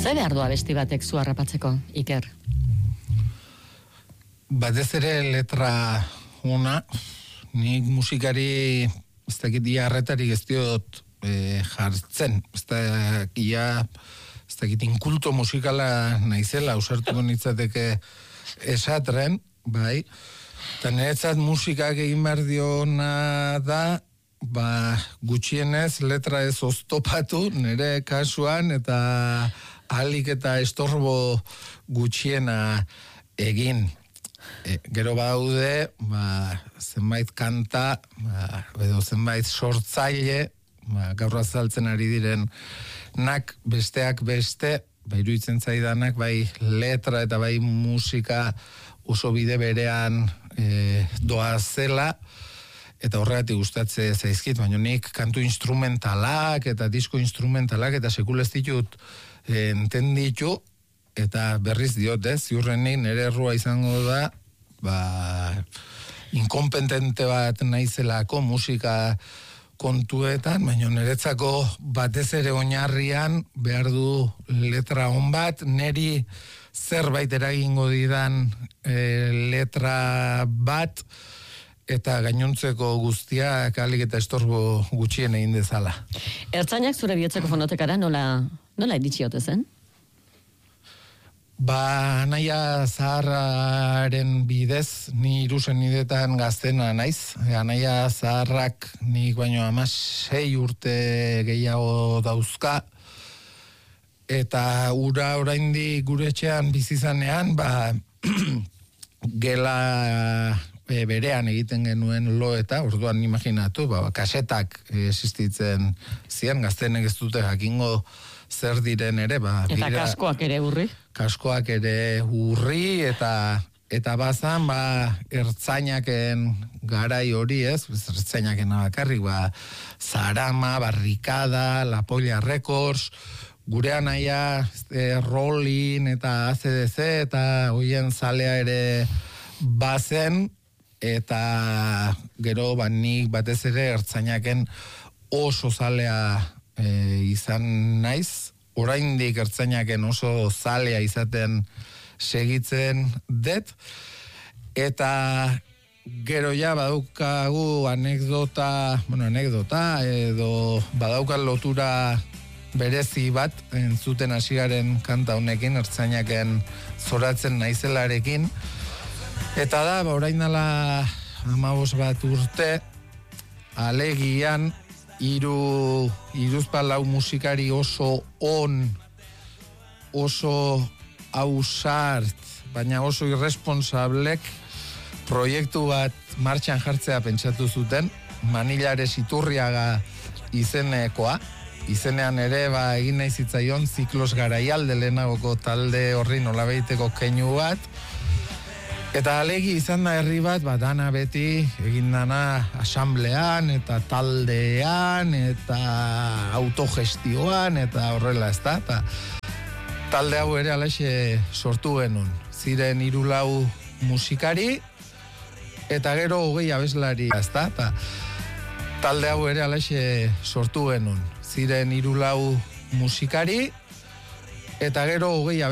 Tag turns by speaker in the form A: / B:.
A: Zer behar du abesti batek zu harrapatzeko, Iker?
B: Batez ere letra una, nik musikari ez dakit harretarik ez diot jartzen, ez dakit inkulto musikala naizela, usartuko nitzateke esatren, bai, eta niretzat musikak egin behar diona da, gutxienez letra ez oztopatu nire kasuan, eta ahalik eta estorbo gutxiena egin. Gero badaude, zenbait kanta, edo zenbait sortzaile, gaur azaltzen ari diren nak besteak beste, iruditzen zaidanak, bai letra eta bai musika oso bide berean doa zela, eta horregatik gustatze zaizkit, baina nik kantu instrumentalak eta disko instrumentalak eta sekula ez ditut entenditu, eta berriz diot, ziurrenik nire errua izango da, inkompetente bat naizelako musika kontuetan, baina niretzako batez ere oinarrian behar du letra on bat, neri zerbait eragingo didan letra bat, eta gainontzeko guztiak ahalik eta estorbo gutxien egin dezala.
A: Ertzainak zure bihotzeko fonotekara nola iritsi ote zen?
B: Anaia zaharraren bidez, ni Irusen nidetan gaztena naiz. Anaia zaharrak nik baino 16 urte gehiago dauzka. Eta ura oraindik gure etxean bizizanean, gela berean egiten genuen lo eta, orduan imaginatu, kasetak existitzen ziren, gaztenek ez dute jakingo zer diren ere,
A: eta kaskoak ere urri?
B: Kaskoak ere urri, eta bazan, ertzainaken garai hori, ertzainaken bakarrik, Zarama, Barrikada, La Polla Records, gure anaia Rollin eta ACDC, eta hoien zalea ere bazen, eta gero nik batez ere ertzainaken oso zalea izan naiz, oraindik ertzainaken oso zalea izaten segitzen dut, eta gero badaukagu anekdota edo badaukan lotura berezi bat entzuten hasiaren kanta honekin, ertzainaken zoratzen naizelarekin, eta da, orain dela 15 bat urte, alegian hiruzpalau musikari oso oso ausart, baina oso irresponsablek proiektu bat martxan jartzea pentsatu zuten, Manilares Iturriaga izenekoa, izenean ere egin nahi zitzaion Ziklos Garaialde lehenagoko talde horri nolabaiteko keinu bat, eta alegi izan da herri bat, dana beti egin dana asamblean, eta taldean, eta autogestioan, eta horrela, ez da? Talde hau ere alaxe sortu genuen. Ziren 3-4 musikari, eta gero 20 abeslari, ez da? Talde hau ere alaxe sortu genuen. Ziren 3-4 musikari, eta gero 20